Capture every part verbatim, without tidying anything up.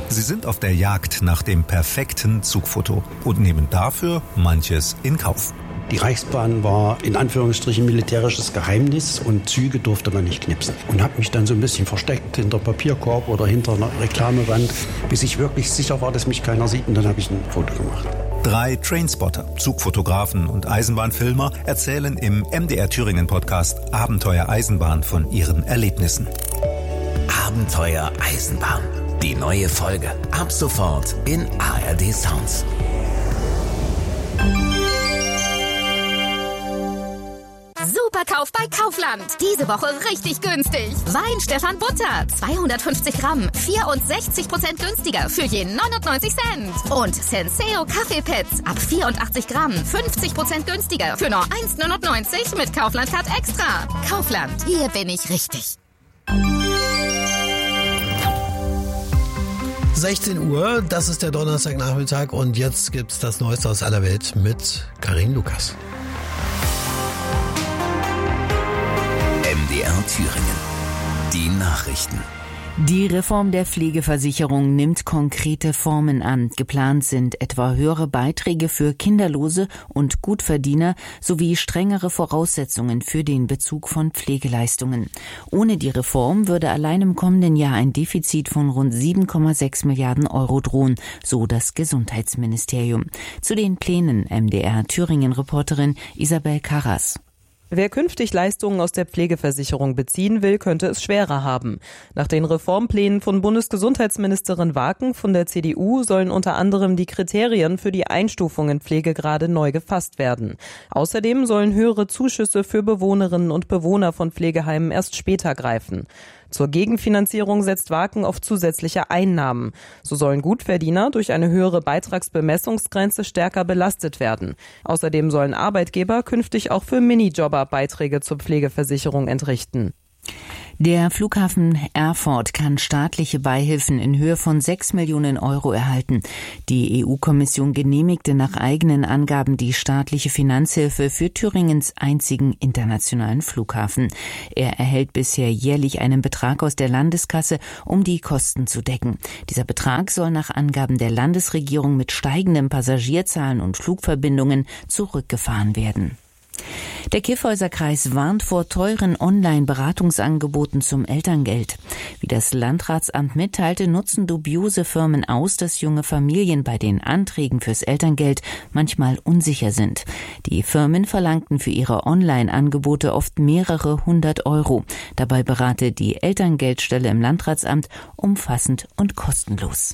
Sie sind auf der Jagd nach dem perfekten Zugfoto und nehmen dafür manches in Kauf. Die Reichsbahn war in Anführungsstrichen militärisches Geheimnis und Züge durfte man nicht knipsen. Und habe mich dann so ein bisschen versteckt hinter Papierkorb oder hinter einer Reklamewand, bis ich wirklich sicher war, dass mich keiner sieht, und dann habe ich ein Foto gemacht. Drei Trainspotter, Zugfotografen und Eisenbahnfilmer erzählen im M D R Thüringen Podcast Abenteuer Eisenbahn von ihren Erlebnissen. Abenteuer Eisenbahn. Die neue Folge ab sofort in A R D Sounds. Superkauf bei Kaufland. Diese Woche richtig günstig. Wein Stefan Butter, zweihundertfünfzig Gramm, vierundsechzig Prozent günstiger für je neunundneunzig Cent. Und Senseo Kaffeepads ab vierundachtzig Gramm, fünfzig Prozent günstiger für nur eins neunundneunzig mit Kaufland Card Extra. Kaufland, hier bin ich richtig. sechzehn Uhr, das ist der Donnerstagnachmittag und jetzt gibt's das Neueste aus aller Welt mit Karin Lukas. M D R Thüringen. Die Nachrichten. Die Reform der Pflegeversicherung nimmt konkrete Formen an. Geplant sind etwa höhere Beiträge für Kinderlose und Gutverdiener sowie strengere Voraussetzungen für den Bezug von Pflegeleistungen. Ohne die Reform würde allein im kommenden Jahr ein Defizit von rund sieben Komma sechs Milliarden Euro drohen, so das Gesundheitsministerium. Zu den Plänen M D R Thüringen-Reporterin Isabel Karras. Wer künftig Leistungen aus der Pflegeversicherung beziehen will, könnte es schwerer haben. Nach den Reformplänen von Bundesgesundheitsministerin Waken von der C D U sollen unter anderem die Kriterien für die Einstufung in Pflegegrade neu gefasst werden. Außerdem sollen höhere Zuschüsse für Bewohnerinnen und Bewohner von Pflegeheimen erst später greifen. Zur Gegenfinanzierung setzt Waken auf zusätzliche Einnahmen. So sollen Gutverdiener durch eine höhere Beitragsbemessungsgrenze stärker belastet werden. Außerdem sollen Arbeitgeber künftig auch für Minijobber Beiträge zur Pflegeversicherung entrichten. Der Flughafen Erfurt kann staatliche Beihilfen in Höhe von sechs Millionen Euro erhalten. Die E U-Kommission genehmigte nach eigenen Angaben die staatliche Finanzhilfe für Thüringens einzigen internationalen Flughafen. Er erhält bisher jährlich einen Betrag aus der Landeskasse, um die Kosten zu decken. Dieser Betrag soll nach Angaben der Landesregierung mit steigenden Passagierzahlen und Flugverbindungen zurückgefahren werden. Der Kyffhäuser-Kreis warnt vor teuren Online-Beratungsangeboten zum Elterngeld. Wie das Landratsamt mitteilte, nutzen dubiose Firmen aus, dass junge Familien bei den Anträgen fürs Elterngeld manchmal unsicher sind. Die Firmen verlangten für ihre Online-Angebote oft mehrere hundert Euro. Dabei berate die Elterngeldstelle im Landratsamt umfassend und kostenlos.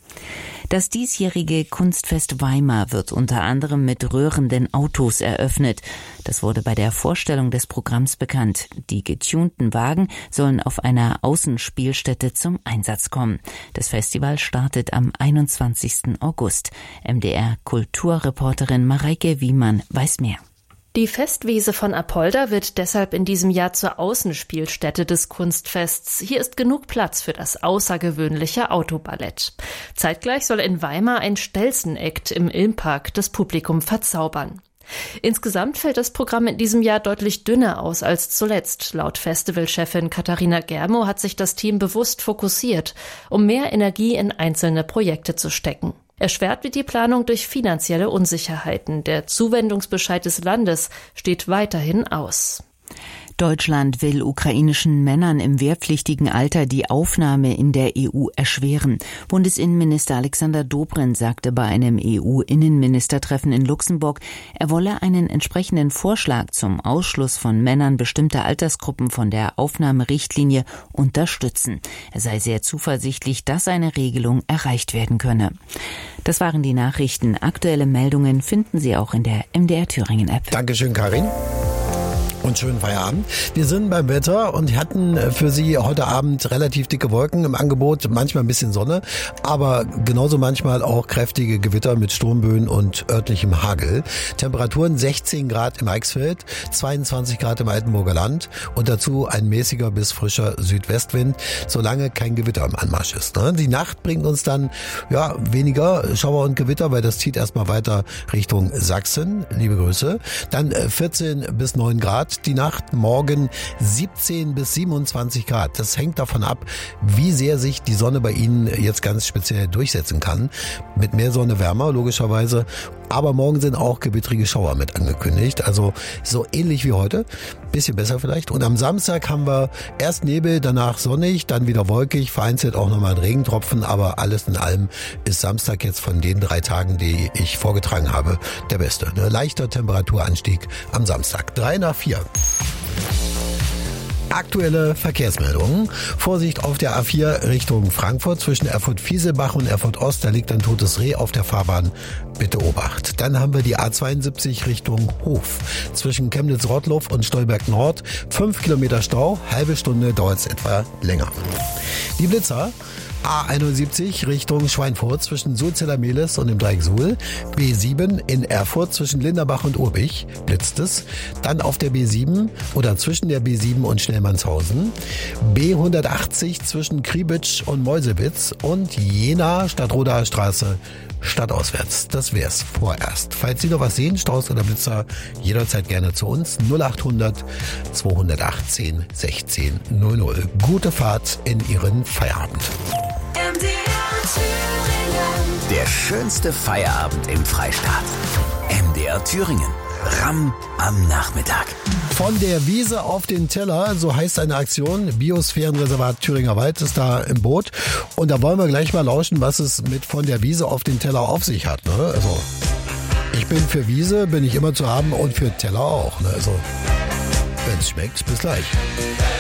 Das diesjährige Kunstfest Weimar wird unter anderem mit rührenden Autos eröffnet. Das wurde bei der Vorstellung des Programms bekannt. Die getunten Wagen sollen auf einer Außenspielstätte zum Einsatz kommen. Das Festival startet am einundzwanzigsten August. M D R-Kulturreporterin Mareike Wiemann weiß mehr. Die Festwiese von Apolda wird deshalb in diesem Jahr zur Außenspielstätte des Kunstfests. Hier ist genug Platz für das außergewöhnliche Autoballett. Zeitgleich soll in Weimar ein Stelzen-Act im Ilmpark das Publikum verzaubern. Insgesamt fällt das Programm in diesem Jahr deutlich dünner aus als zuletzt. Laut Festivalchefin Katharina Germo hat sich das Team bewusst fokussiert, um mehr Energie in einzelne Projekte zu stecken. Erschwert wird die Planung durch finanzielle Unsicherheiten. Der Zuwendungsbescheid des Landes steht weiterhin aus. Deutschland will ukrainischen Männern im wehrpflichtigen Alter die Aufnahme in der E U erschweren. Bundesinnenminister Alexander Dobrindt sagte bei einem E U-Innenministertreffen in Luxemburg, er wolle einen entsprechenden Vorschlag zum Ausschluss von Männern bestimmter Altersgruppen von der Aufnahmerichtlinie unterstützen. Er sei sehr zuversichtlich, dass eine Regelung erreicht werden könne. Das waren die Nachrichten. Aktuelle Meldungen finden Sie auch in der M D R Thüringen App. Dankeschön, Karin. Und schönen Feierabend. Wir sind beim Wetter und hatten für Sie heute Abend relativ dicke Wolken im Angebot, manchmal ein bisschen Sonne, aber genauso manchmal auch kräftige Gewitter mit Sturmböen und örtlichem Hagel. Temperaturen sechzehn Grad im Eichsfeld, zweiundzwanzig Grad im Altenburger Land und dazu ein mäßiger bis frischer Südwestwind, solange kein Gewitter im Anmarsch ist. Die Nacht bringt uns dann ja weniger Schauer und Gewitter, weil das zieht erstmal weiter Richtung Sachsen. Liebe Grüße. Dann vierzehn bis neun Grad Nacht. Die Nacht morgen siebzehn bis siebenundzwanzig Grad. Das hängt davon ab, wie sehr sich die Sonne bei Ihnen jetzt ganz speziell durchsetzen kann. Mit mehr Sonne wärmer, logischerweise. Aber morgen sind auch gewittrige Schauer mit angekündigt. Also so ähnlich wie heute. Bisschen besser vielleicht. Und am Samstag haben wir erst Nebel, danach sonnig, dann wieder wolkig, vereinzelt auch nochmal ein Regentropfen. Aber alles in allem ist Samstag jetzt von den drei Tagen, die ich vorgetragen habe, der beste. Ein leichter Temperaturanstieg am Samstag. Drei nach vier. Aktuelle Verkehrsmeldungen. Vorsicht auf der A vier Richtung Frankfurt zwischen Erfurt-Fieselbach und Erfurt-Ost. Da liegt ein totes Reh auf der Fahrbahn. Bitte Obacht. Dann haben wir die A zweiundsiebzig Richtung Hof. Zwischen Chemnitz-Rottluff und Stolberg-Nord. Fünf Kilometer Stau. Halbe Stunde dauert es etwa länger. Die Blitzer. A einundsiebzig Richtung Schweinfurt zwischen Sulzeller-Mehlis und dem Dreieck Suhl. B sieben in Erfurt zwischen Linderbach und Urbich blitzt es. Dann auf der B sieben oder zwischen der B sieben und Schnellmannshausen. B hundertachtzig zwischen Kriebitsch und Meuselwitz und Jena Stadtrodaer Straße stadtauswärts. Das wär's vorerst. Falls Sie noch was sehen, Staus oder Blitzer, jederzeit gerne zu uns. null achthundert zweihundertachtzehn sechzehn null null. Gute Fahrt in Ihren Feierabend. Der schönste Feierabend im Freistaat. M D R Thüringen. Ramm am Nachmittag. Von der Wiese auf den Teller, so heißt eine Aktion. Biosphärenreservat Thüringer Wald ist da im Boot. Und da wollen wir gleich mal lauschen, was es mit von der Wiese auf den Teller auf sich hat. Ne? Also, ich bin für Wiese, bin ich immer zu haben und für Teller auch. Ne? Also, wenn es schmeckt, bis gleich.